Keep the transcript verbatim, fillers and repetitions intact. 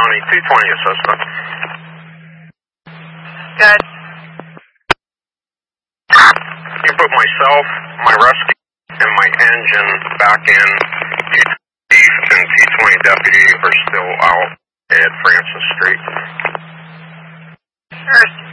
County, two twenty assistant. Good. You put myself, my rescue, and my engine back in. Chief and T twenty deputy are still out at Francis Street. First.